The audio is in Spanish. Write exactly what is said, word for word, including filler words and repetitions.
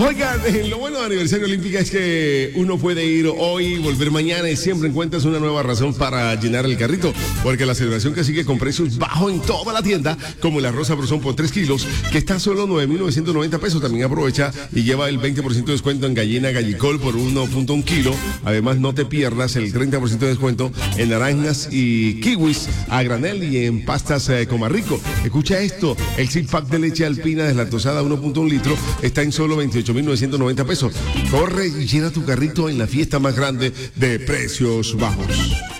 Oigan, eh, lo bueno de aniversario olímpica es que uno puede ir hoy, volver mañana y siempre encuentras una nueva razón para llenar el carrito, porque la celebración que sigue con precios bajos en toda la tienda, como el arroz sabrosón por tres kilos, que está a solo nueve mil novecientos noventa pesos. También aprovecha y lleva el veinte por ciento de descuento en gallina gallicol por uno punto uno kilo. Además, no te pierdas el treinta por ciento de descuento en naranjas y kiwis a granel y en pastas eh, Comarrico. Escucha esto, el six pack de leche alpina deslactosada uno punto uno litro está en solo veintiocho mil novecientos noventa pesos. Corre y llena tu carrito en la fiesta más grande de precios bajos.